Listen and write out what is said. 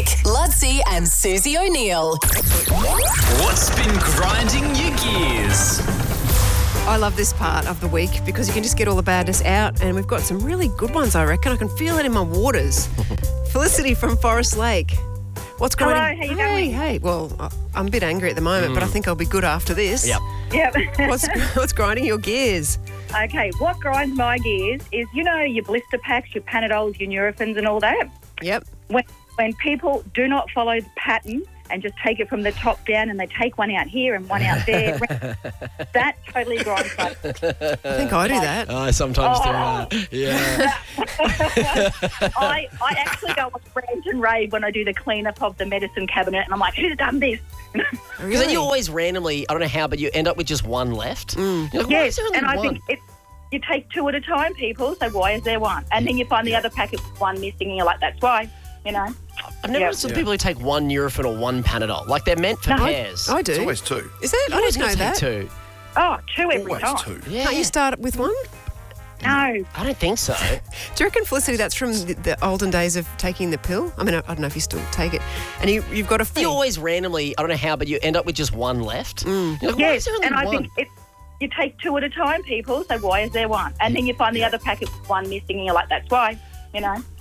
Nick, Ludsey and Susie O'Neill. What's been grinding your gears? I love this part of the week because you can just get all the badness out, and we've got some really good ones, I reckon. I can feel it in my waters. Felicity from Forest Lake. What's going on? Hello, how you going? Hey. Well, I'm a bit angry at the moment, but I think I'll be good after this. Yep. Yep. What's grinding your gears? Okay, what grinds my gears is, your blister packs, your Panadols, your Nurophens and all that. Yep. When people do not follow the pattern and just take it from the top down and they take one out here and one out there, that totally grinds my I think I do that. I sometimes do that. Yeah. I actually go on rant and rave when I do the clean-up of the medicine cabinet, and I'm like, who's done this? Because then you always randomly, I don't know how, but you end up with just one left. You're like, why Yes, is there only and I one? think you take two at a time, people, so why is there one? And then you find the other packet with one missing and you're like, that's why, I've never seen people who take one Nurofen or one Panadol. Like, they're meant for pairs. I do. It's always two. Is it? I didn't know Take that. two. Oh, two every Always time. two. Yeah. Can't you start with one? No. I don't think so. Do you reckon, Felicity, that's from the olden days of taking the pill? I mean, I don't know if you still take it. And you've got a You always randomly, I don't know how, but you end up with just one left. You're like, why Yes, is there only and I one? think you take two at a time, people, so why is there one? And then you find the other packet with one missing and you're like, that's why,